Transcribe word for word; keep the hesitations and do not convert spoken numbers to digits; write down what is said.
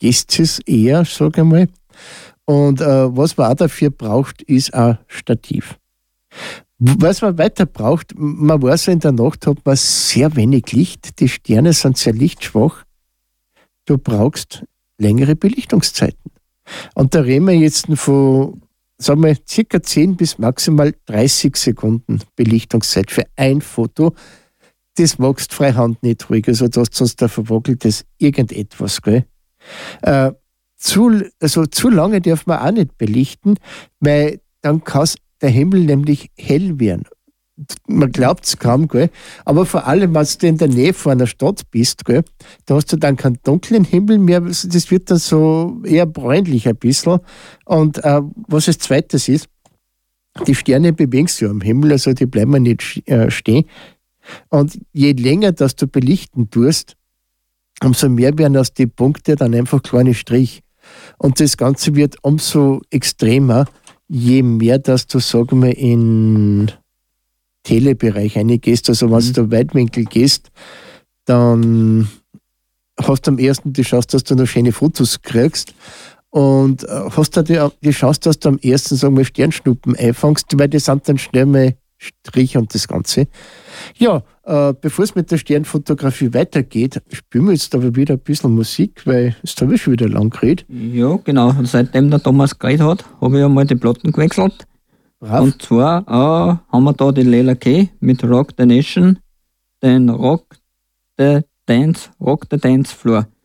vergesst es eher, sage ich mal. Und äh, was man auch dafür braucht, ist ein Stativ. Was man weiter braucht, man weiß, in der Nacht hat man sehr wenig Licht, die Sterne sind sehr lichtschwach. Du brauchst längere Belichtungszeiten. Und da reden wir jetzt von, sagen wir, circa zehn bis maximal dreißig Sekunden Belichtungszeit für ein Foto. Das magst frei Hand nicht ruhig, also du hast sonst da verwackeltes irgendetwas, gell? Äh, zu, also zu lange darf man auch nicht belichten, weil dann kann der Himmel nämlich hell werden. Man glaubt es kaum, gell? Aber vor allem, wenn du in der Nähe von einer Stadt bist, gell, da hast du dann keinen dunklen Himmel mehr, das wird dann so eher bräunlich ein bisschen. Und äh, was als zweites ist, die Sterne bewegen sich ja am Himmel, also die bleiben nicht äh, stehen. Und je länger dass du belichten tust, umso mehr werden aus den Punkten dann einfach kleine Strich. Und das Ganze wird umso extremer, je mehr, dass du, sagen wir, in Telebereich reingehst. Also wenn Mhm. du Weitwinkel gehst, dann hast du am ersten die Chance, dass du noch schöne Fotos kriegst. Und äh, hast du die, die Chance, dass du am ersten, sagen wir, Sternschnuppen einfängst, weil die sind dann schnell mal Strich und das Ganze. Ja, äh, bevor es mit der Sternfotografie weitergeht, spielen wir jetzt aber wieder ein bisschen Musik, weil es da schon wieder lang geredet. Ja, genau. Seitdem der Thomas geredet hat, habe ich einmal die Platten gewechselt. Brav. Und zwar äh, haben wir da die Leila K. mit Rock the Nation, den Rock the Dance, Rock the Dance Floor.